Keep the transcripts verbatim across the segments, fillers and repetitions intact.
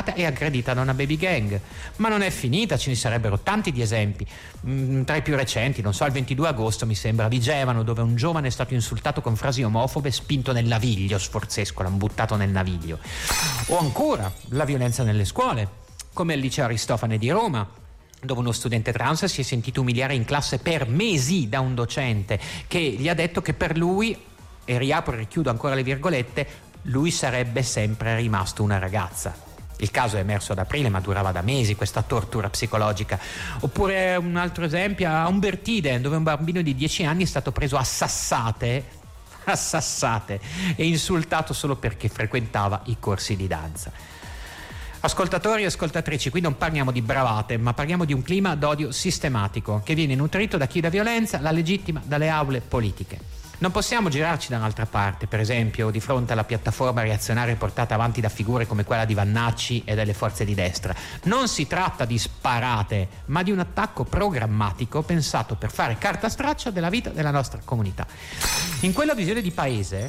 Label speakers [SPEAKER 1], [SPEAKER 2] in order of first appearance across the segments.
[SPEAKER 1] e aggredita da una baby gang. Ma non è finita, ce ne sarebbero tanti di esempi. Mm, tra i più recenti, non so, il ventidue agosto mi sembra, di Gevano, dove un giovane è stato insultato con frasi omofobe, spinto nel naviglio, sforzesco, l'hanno buttato nel naviglio. O ancora la violenza nelle scuole, come al liceo Aristofane di Roma, dove uno studente trans si è sentito umiliare in classe per mesi da un docente che gli ha detto che per lui, e riapro e richiudo ancora le virgolette, lui sarebbe sempre rimasto una ragazza. Il caso è emerso ad aprile, ma durava da mesi questa tortura psicologica. Oppure un altro esempio a Umbertide, dove un bambino di dieci anni è stato preso a sassate, a sassate e insultato solo perché frequentava i corsi di danza. Ascoltatori e ascoltatrici, qui non parliamo di bravate, ma parliamo di un clima d'odio sistematico che viene nutrito da chi la violenza la legittima dalle aule politiche. Non possiamo girarci da un'altra parte, per esempio, di fronte alla piattaforma reazionaria portata avanti da figure come quella di Vannacci e delle forze di destra. Non si tratta di sparate, ma di un attacco programmatico pensato per fare carta straccia della vita della nostra comunità. In quella visione di paese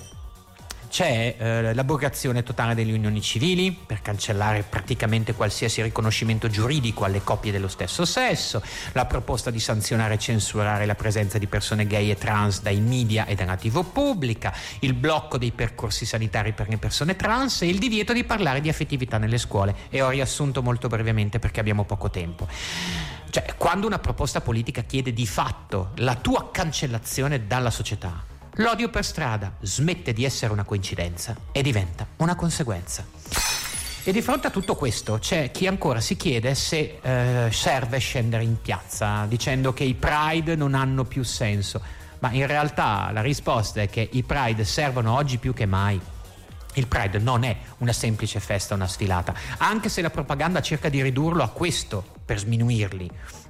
[SPEAKER 1] c'è eh, l'abrogazione totale delle unioni civili per cancellare praticamente qualsiasi riconoscimento giuridico alle coppie dello stesso sesso, la proposta di sanzionare e censurare la presenza di persone gay e trans dai media e dalla tivù pubblica, il blocco dei percorsi sanitari per le persone trans e il divieto di parlare di affettività nelle scuole. E ho riassunto molto brevemente perché abbiamo poco tempo. Cioè, quando una proposta politica chiede di fatto la tua cancellazione dalla società, l'odio per strada smette di essere una coincidenza e diventa una conseguenza. E di fronte a tutto questo c'è chi ancora si chiede se eh, serve scendere in piazza dicendo che i Pride non hanno più senso. Ma in realtà la risposta è che i Pride servono oggi più che mai. Il Pride non è una semplice festa, una sfilata, anche se la propaganda cerca di ridurlo a questo per sminuirli.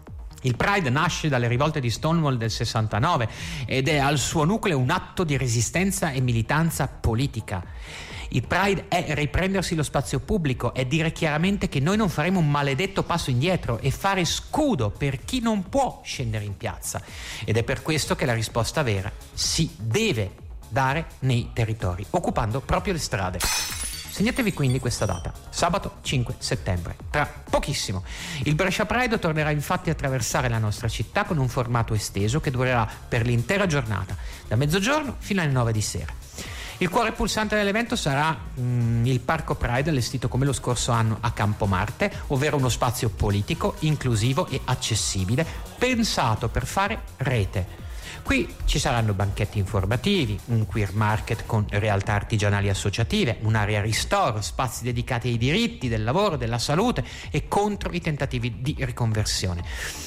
[SPEAKER 1] Il Pride nasce dalle rivolte di Stonewall del sessantanove ed è al suo nucleo un atto di resistenza e militanza politica. Il Pride è riprendersi lo spazio pubblico, è dire chiaramente che noi non faremo un maledetto passo indietro e fare scudo per chi non può scendere in piazza. Ed è per questo che la risposta vera si deve dare nei territori, occupando proprio le strade. Segnatevi quindi questa data, sabato cinque settembre, tra pochissimo. Il Brescia Pride tornerà infatti a attraversare la nostra città con un formato esteso che durerà per l'intera giornata, da mezzogiorno fino alle nove di sera. Il cuore pulsante dell'evento sarà mm, il Parco Pride, allestito come lo scorso anno a Campo Marte, ovvero uno spazio politico, inclusivo e accessibile, pensato per fare rete. Qui ci saranno banchetti informativi, un queer market con realtà artigianali associative, un'area ristoro, spazi dedicati ai diritti del lavoro, della salute e contro i tentativi di riconversione.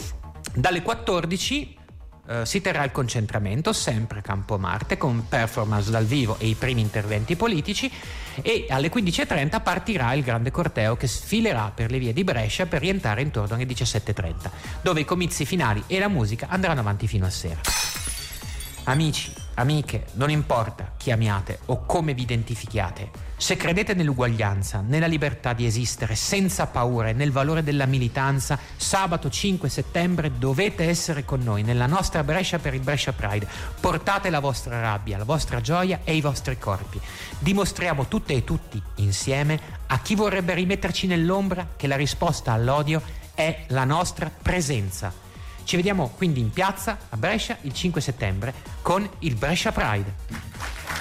[SPEAKER 1] Dalle quattordici eh, si terrà il concentramento, sempre a Campo Marte, con performance dal vivo e i primi interventi politici, e alle quindici e trenta partirà il grande corteo che sfilerà per le vie di Brescia per rientrare intorno alle diciassette e trenta, dove i comizi finali e la musica andranno avanti fino a sera. Amici, amiche, non importa chi amiate o come vi identifichiate, se credete nell'uguaglianza, nella libertà di esistere senza paura e nel valore della militanza, sabato cinque settembre dovete essere con noi nella nostra Brescia per il Brescia Pride. Portate la vostra rabbia, la vostra gioia e i vostri corpi. Dimostriamo tutte e tutti insieme a chi vorrebbe rimetterci nell'ombra che la risposta all'odio è la nostra presenza. Ci vediamo quindi in piazza a Brescia il cinque settembre con il Brescia Pride.